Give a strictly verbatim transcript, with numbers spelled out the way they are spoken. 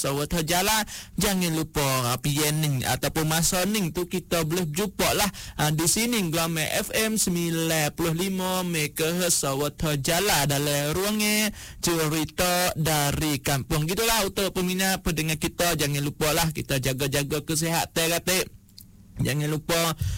sawat jalan. Jangan lupa P N ataupun masa ning tu kita boleh jumpa lah uh, di sini Glamour F M sembilan puluh lima megahertz sawat jalan dalam ruangnya cerita dari kampung. Gitulah untuk peminat pendengar kita, jangan lupa lah kita jaga-jaga kesihatan kata. Jangan lupa